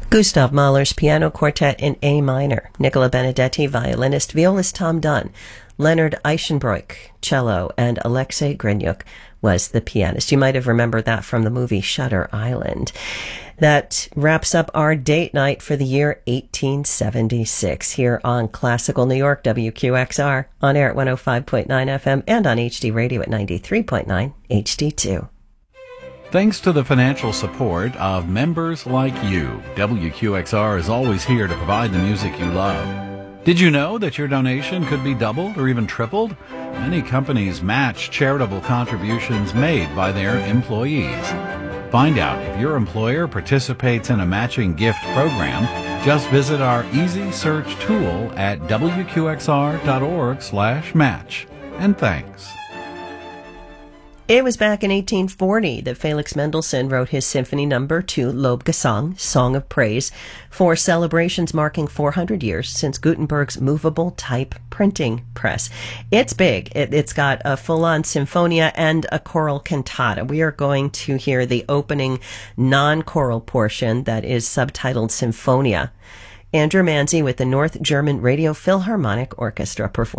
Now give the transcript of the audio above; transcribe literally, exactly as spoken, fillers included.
Gustav Mahler's Piano Quartet in A minor. Nicola Benedetti, violinist. Violist Tom Dunn. Leonard Eichenbroich, cello. And Alexei Grinyuk was the pianist. You might have remembered that from the movie Shutter Island. That wraps up our date night for the year eighteen seventy-six here on Classical New York, W Q X R, on air at one oh five point nine F M and on H D Radio at ninety-three point nine H D two. Thanks to the financial support of members like you, W Q X R is always here to provide the music you love. Did you know that your donation could be doubled or even tripled? Many companies match charitable contributions made by their employees. Find out if your employer participates in a matching gift program. Just visit our easy search tool at W Q X R dot org slash match. And thanks. It was back in eighteen forty that Felix Mendelssohn wrote his Symphony Number two, Lobgesang, Song of Praise, for celebrations marking four hundred years since Gutenberg's movable type printing press. It's big. It, it's got a full-on sinfonia and a choral cantata. We are going to hear the opening non-choral portion that is subtitled Symphonia. Andrew Manzi with the North German Radio Philharmonic Orchestra performing.